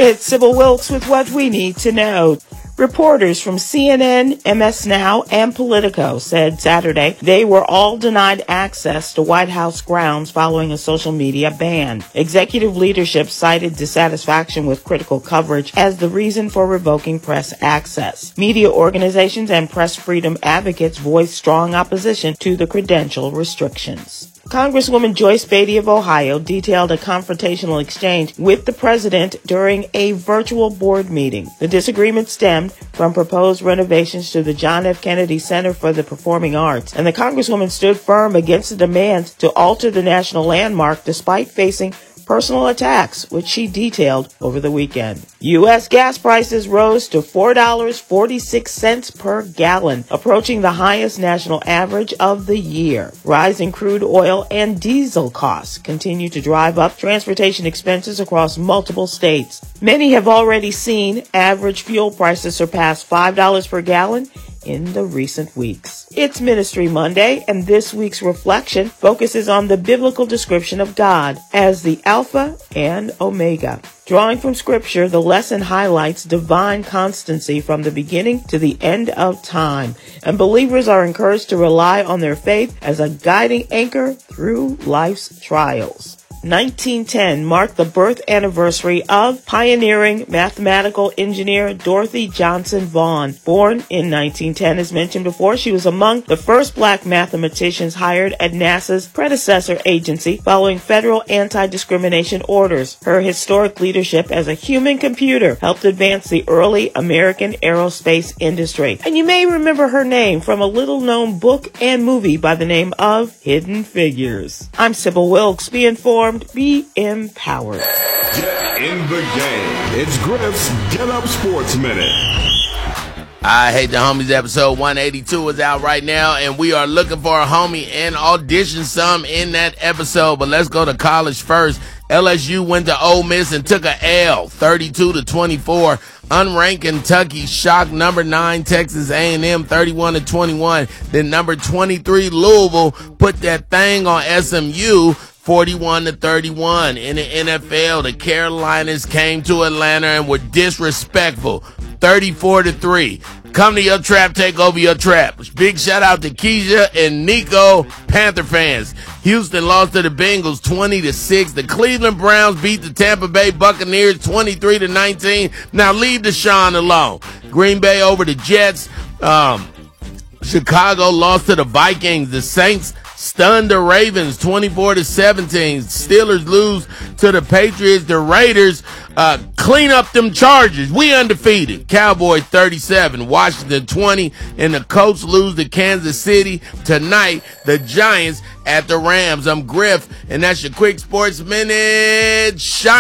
It's Sybil Wilkes with what we need to know. Reporters from CNN, MS Now, and Politico said Saturday they were all denied access to White House grounds following a social media ban. Executive leadership cited dissatisfaction with critical coverage as the reason for revoking press access. Media organizations and press freedom advocates voiced strong opposition to the credential restrictions. Congresswoman Joyce Beatty of Ohio detailed a confrontational exchange with the president during a virtual board meeting. The disagreement stemmed from proposed renovations to the John F. Kennedy Center for the Performing Arts, and the congresswoman stood firm against the demands to alter the national landmark despite facing personal attacks, which she detailed over the weekend. U.S. gas prices rose to $4.46 per gallon, approaching the highest national average of the year. Rising crude oil and diesel costs continue to drive up transportation expenses across multiple states. Many have already seen average fuel prices surpass $5 per gallon in the recent weeks. It's Ministry Monday, and this week's reflection focuses on the biblical description of God as the Alpha and Omega. Drawing from Scripture, the lesson highlights divine constancy from the beginning to the end of time, and believers are encouraged to rely on their faith as a guiding anchor through life's trials. 1910 marked the birth anniversary of pioneering mathematical engineer Dorothy Johnson Vaughan. Born in 1910, as mentioned before, she was among the first black mathematicians hired at NASA's predecessor agency following federal anti-discrimination orders. Her historic leadership as a human computer helped advance the early American aerospace industry. And you may remember her name from a little-known book and movie by the name of Hidden Figures. I'm Sybil Wilkes. Be informed, be empowered. Get in the game. It's Griff's Get Up Sports Minute. I Hate the Homies episode 182 is out right now, and we are looking for a homie and audition some in that episode. But let's go to college first. LSU went to Ole Miss and took a L, 32-24. Unranked Kentucky shocked number 9 Texas A&M 31-21. Then number 23 Louisville put that thing on SMU 41-31. In the NFL, the Carolinas came to Atlanta and were disrespectful, 34-3. Come to your trap, take over your trap. Big shout out to Keisha and Nico, Panther fans. Houston lost to the Bengals 20-6. The Cleveland Browns beat the Tampa Bay Buccaneers 23-19. Now leave Deshaun alone. Green Bay over the Jets. Chicago lost to the Vikings. The Saints stunned the Ravens 24-17. Steelers lose to the Patriots. The Raiders clean up them Chargers. We undefeated. Cowboys 37, Washington 20, and the Colts lose to Kansas City. Tonight, the Giants at the Rams. I'm Griff, and that's your quick sports minute.